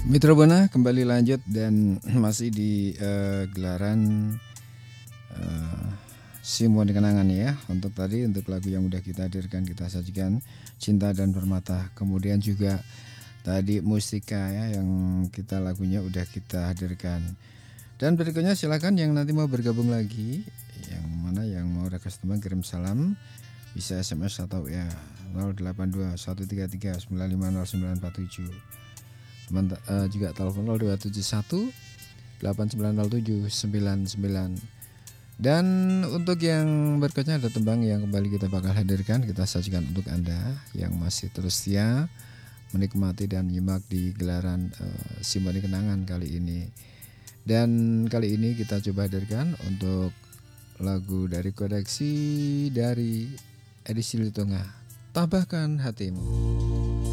Mitra Buana kembali lanjut dan masih di gelaran eh, Simoni Kenangan ya. Untuk tadi untuk lagu yang udah kita hadirkan kita sajikan Cinta dan Permata. Kemudian juga tadi Mustika ya yang kita lagunya udah kita hadirkan. Dan berikutnya silakan yang nanti mau bergabung lagi, yang mana yang mau request teman kirim salam bisa SMS atau ya 082 133 950 947. Juga telepon 0271 890799. Dan untuk yang berikutnya ada tembang yang kembali kita bakal hadirkan, kita sajikan untuk Anda yang masih terus setia menikmati dan menyimak di gelaran Simoni Kenangan kali ini. Dan kali ini kita coba hadirkan untuk lagu dari koleksi dari edisi Litonga, Tabahkan Hatimu.